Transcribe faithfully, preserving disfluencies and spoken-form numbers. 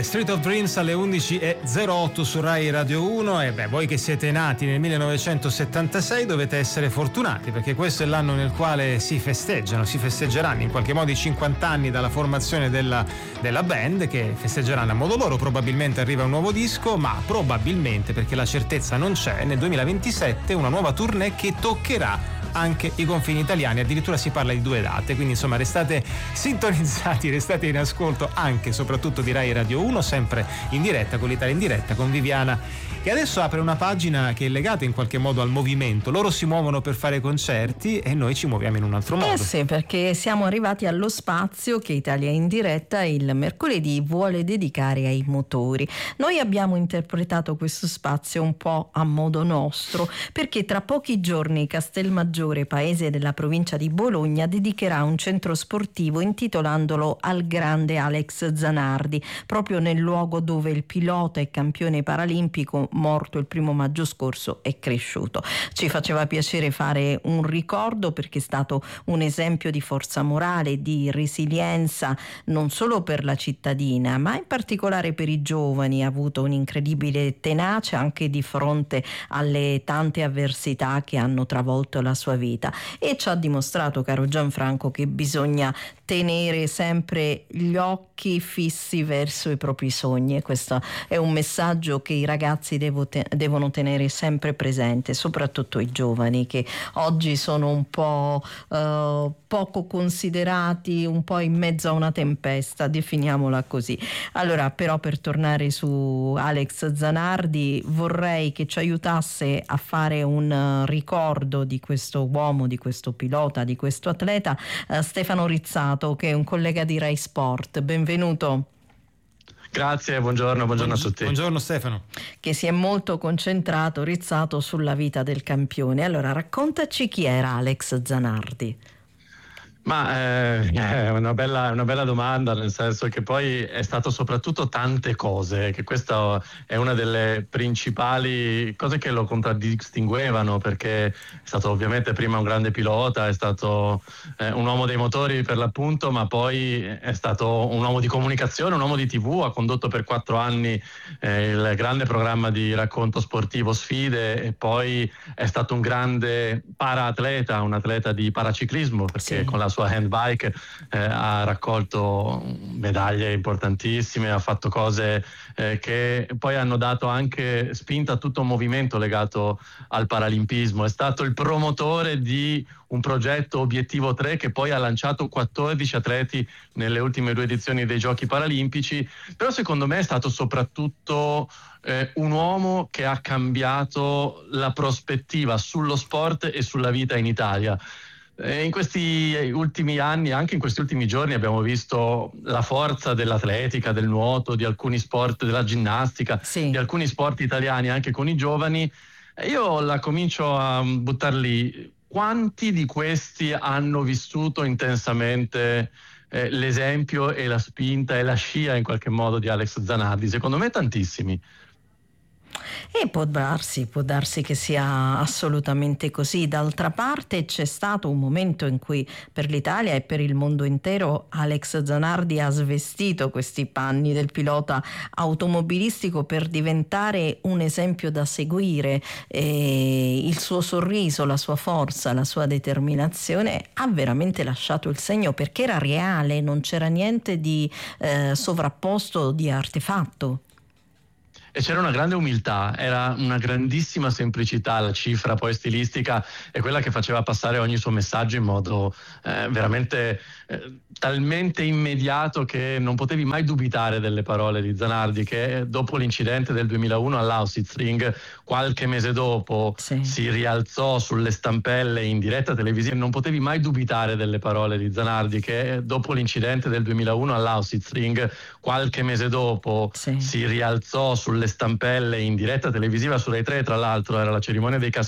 Dire Street of Dreams alle undici e zero otto su Rai Radio uno. E beh, voi che siete nati nel millenovecentosettantasei dovete essere fortunati, perché questo è l'anno nel quale si festeggiano, si festeggeranno in qualche modo i cinquanta anni dalla formazione della, della band, che festeggeranno a modo loro. Probabilmente arriva un nuovo disco, ma probabilmente, perché la certezza non c'è, nel duemilaventisette una nuova tournée che toccherà anche i confini italiani, addirittura si parla di due date, quindi insomma restate sintonizzati, restate in ascolto anche e soprattutto di Rai Radio uno, sempre in diretta con l'Italia in diretta, con Viviana, che adesso apre una pagina che è legata in qualche modo al movimento. Loro si muovono per fare concerti e noi ci muoviamo in un altro modo. Eh sì, perché siamo arrivati allo spazio che Italia in diretta il mercoledì vuole dedicare ai motori. Noi abbiamo interpretato questo spazio un po' a modo nostro, perché tra pochi giorni Castelmaggiore, paese della provincia di Bologna, dedicherà un centro sportivo intitolandolo al grande Alex Zanardi, proprio nel luogo dove il pilota e campione paralimpico, morto il primo maggio scorso, è cresciuto. Ci faceva piacere fare un ricordo, perché è stato un esempio di forza morale, di resilienza, non solo per la cittadina, ma in particolare per i giovani. Ha avuto un'incredibile tenacia anche di fronte alle tante avversità che hanno travolto la sua vita, e ci ha dimostrato, caro Gianfranco, che bisogna tenere sempre gli occhi fissi verso i propri sogni, e questo è un messaggio che i ragazzi devo te- devono tenere sempre presente, soprattutto i giovani, che oggi sono un po' uh, poco considerati, un po' in mezzo a una tempesta, definiamola così. Allora, però, per tornare su Alex Zanardi, vorrei che ci aiutasse a fare un uh, ricordo di questo uomo, di questo pilota, di questo atleta, uh, Stefano Rizzato, che è un collega di Rai Sport. Benvenuto. Grazie, buongiorno, buongiorno a tutti. Buongiorno Stefano. Che si è molto concentrato, Rizzato, sulla vita del campione. Allora, raccontaci chi era Alex Zanardi. Ma eh, è una bella, una bella domanda, nel senso che poi è stato soprattutto tante cose, che questa è una delle principali cose che lo contraddistinguevano, perché è stato ovviamente prima un grande pilota, è stato eh, un uomo dei motori per l'appunto, ma poi è stato un uomo di comunicazione, un uomo di tivù. Ha condotto per quattro anni eh, il grande programma di racconto sportivo Sfide, e poi è stato un grande para-atleta, un atleta di paraciclismo, perché sì, con la sua handbike eh, ha raccolto medaglie importantissime, ha fatto cose eh, che poi hanno dato anche spinta a tutto un movimento legato al paralimpismo. È stato il promotore di un progetto Obiettivo tre, che poi ha lanciato quattordici atleti nelle ultime due edizioni dei Giochi Paralimpici. Però secondo me è stato soprattutto eh, un uomo che ha cambiato la prospettiva sullo sport e sulla vita in Italia. In questi ultimi anni, anche in questi ultimi giorni, abbiamo visto la forza dell'atletica, del nuoto, di alcuni sport, della ginnastica, sì, di alcuni sport italiani anche con i giovani. Io la comincio a buttar lì. Quanti di questi hanno vissuto intensamente eh, l'esempio e la spinta e la scia in qualche modo di Alex Zanardi? Secondo me tantissimi. E può darsi, può darsi che sia assolutamente così. D'altra parte c'è stato un momento in cui per l'Italia e per il mondo intero Alex Zanardi ha svestito questi panni del pilota automobilistico per diventare un esempio da seguire. E il suo sorriso, la sua forza, la sua determinazione ha veramente lasciato il segno, perché era reale, non c'era niente di eh, sovrapposto, di artefatto. E c'era una grande umiltà, era una grandissima semplicità. La cifra poi stilistica è quella che faceva passare ogni suo messaggio in modo eh, veramente eh, talmente immediato che non potevi mai dubitare delle parole di Zanardi, che dopo l'incidente del duemilauno all'Ausitzring, qualche mese dopo, sì, si rialzò sulle stampelle in diretta televisiva. Non potevi mai dubitare delle parole di Zanardi, che dopo l'incidente del duemilauno all'Ausitzring, qualche mese dopo, sì, si rialzò sulle le stampelle in diretta televisiva su Rai tre. Tra l'altro era la cerimonia dei